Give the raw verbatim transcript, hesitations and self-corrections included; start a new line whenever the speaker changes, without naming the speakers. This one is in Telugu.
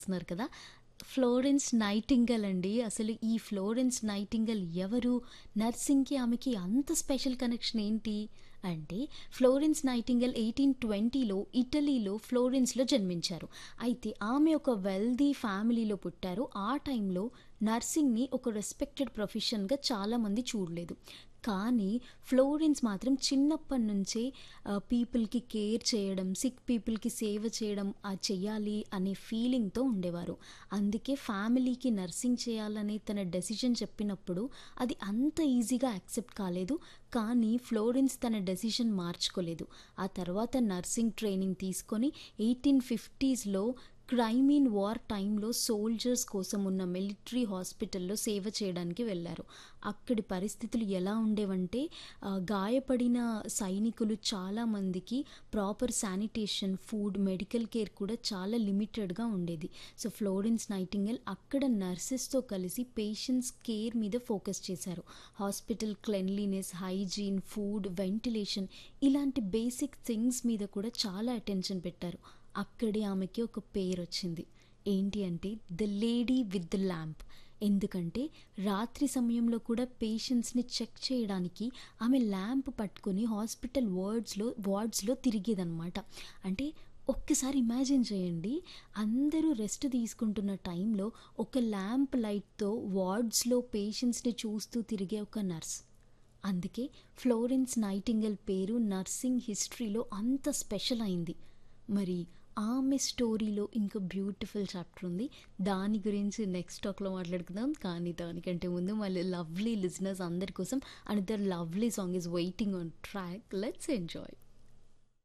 చేస్తున్నారు కదా! ఫ్లోరెన్స్ నైటింగేల్ అండి. అసలు ఈ ఫ్లోరెన్స్ నైటింగేల్ ఎవరు? నర్సింగ్‌కి ఆమెకి అంత స్పెషల్ కనెక్షన్ ఏంటి? అంటే ఫ్లోరెన్స్ నైటింగేల్ ఎయిటీన్ ట్వంటీలో ఇటలీలో ఫ్లోరెన్స్‌లో జన్మించారు. అయితే ఆమె ఒక వెల్తీ ఫ్యామిలీలో పుట్టారు. ఆ టైంలో నర్సింగ్‌ని ఒక రెస్పెక్టెడ్ ప్రొఫెషన్‌గా చాలామంది చూడలేదు. కానీ ఫ్లోరెన్స్ మాత్రం చిన్నప్పటి నుంచే ఆహ్, పీపుల్‌కి కేర్ చేయడం, సిక్ పీపుల్‌కి సేవ చేయడం ఆహ్, చెయ్యాలి అనే ఫీలింగ్‌తో ఉండేవారు. అందుకే ఫ్యామిలీకి నర్సింగ్ చేయాలనే తన డెసిషన్ చెప్పినప్పుడు అది అంత ఈజీగా యాక్సెప్ట్ కాలేదు. కానీ ఫ్లోరెన్స్ తన డెసిషన్ మార్చుకోలేదు. ఆ తర్వాత నర్సింగ్ ట్రైనింగ్ తీసుకొని ఎయిటీన్ ఫిఫ్టీస్‌లో క్రైమీన్ వార్ టైంలో సోల్జర్స్ కోసం ఉన్న మిలిటరీ హాస్పిటల్‌లో సేవ చేయడానికి వెళ్లారు. అక్కడి పరిస్థితులు ఎలా ఉండేవంటే ఆహ్, గాయపడిన సైనికులు చాలామందికి proper sanitation, food, medical care కూడా చాలా లిమిటెడ్‌గా ఉండేది. సో, ఫ్లోరెన్స్ నైటింగేల్ అక్కడ నర్సెస్‌తో కలిసి పేషెంట్స్ కేర్ మీద ఫోకస్ చేశారు. Hospital cleanliness, hygiene, food, ventilation ఇలాంటి బేసిక్ థింగ్స్ మీద కూడా చాలా అటెన్షన్ పెట్టారు. అక్కడే ఆమెకి ఒక పేరొచ్చింది. ఏంటి అంటే the lady with the lamp. ఎందుకంటే రాత్రి సమయంలో కూడా పేషెంట్స్‌ని చెక్ చేయడానికి ఆమె ల్యాంప్ పట్టుకొని హాస్పిటల్ వార్డ్స్‌లో వార్డ్స్‌లో తిరిగేదనమాట. అంటే ఒక్కసారి ఇమాజిన్ చేయండి. అందరూ రెస్ట్ తీసుకుంటున్న టైంలో ఒక ల్యాంప్ లైట్‌తో వార్డ్స్‌లో పేషెంట్స్‌ని చూస్తూ తిరిగే ఒక నర్స్. అందుకే ఫ్లోరెన్స్ నైటింగేల్ పేరు నర్సింగ్ హిస్టరీలో అంత స్పెషల్ అయింది. మరి ఆమె స్టోరీలో ఇంకో బ్యూటిఫుల్ చాప్టర్ ఉంది. దాని గురించి నెక్స్ట్ టాక్‌లో మాట్లాడుకుందాం. కానీ దానికంటే ముందు మళ్ళీ లవ్లీ లిజనర్స్ అందరి కోసం another lovely song is waiting on track. Let's enjoy.